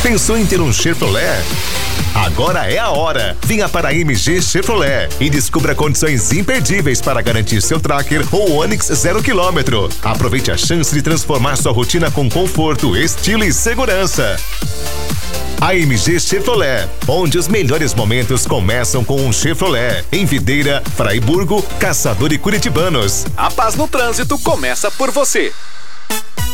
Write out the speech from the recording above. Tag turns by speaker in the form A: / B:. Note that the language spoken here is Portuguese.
A: Pensou em ter um Chevrolet? Agora é a hora! Venha para a MG Chevrolet e descubra condições imperdíveis para garantir seu Tracker ou Onix 0 km. Aproveite a chance de transformar sua rotina com conforto, estilo e segurança. A MG Chevrolet, onde os melhores momentos começam com um Chevrolet. Em Videira, Fraiburgo, Caçador e Curitibanos.
B: A paz no trânsito começa por você.